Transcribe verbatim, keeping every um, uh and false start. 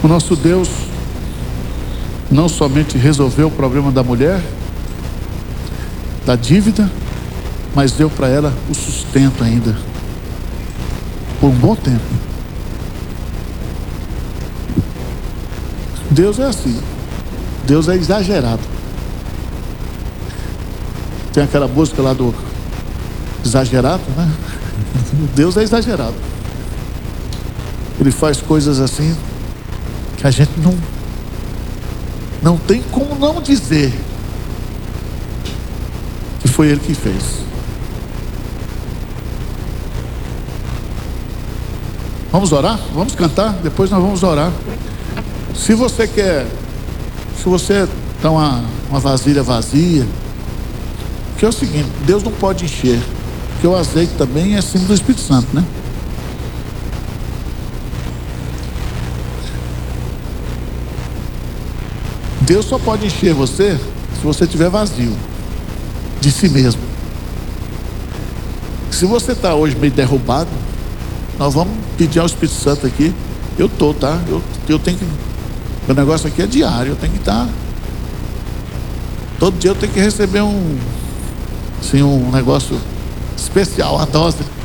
O nosso Deus não somente resolveu o problema da mulher, da dívida, mas deu para ela o sustento ainda, por um bom tempo. Deus é assim, Deus é exagerado. Tem aquela música lá do exagerado, né? Deus é exagerado. Ele faz coisas assim que a gente não não tem como não dizer que foi Ele que fez. Vamos orar? Vamos cantar? Depois nós vamos orar. Se você quer, se você está uma, uma vasilha vazia, que é o seguinte, Deus não pode encher, porque o azeite também é símbolo do Espírito Santo, né? Deus só pode encher você se você estiver vazio de si mesmo. Se você está hoje meio derrubado, nós vamos pedir ao Espírito Santo aqui. Eu estou, tá? Eu, eu tenho que. O negócio aqui é diário, eu tenho que estar. Todo dia eu tenho que receber um, assim, um negócio especial, uma dose.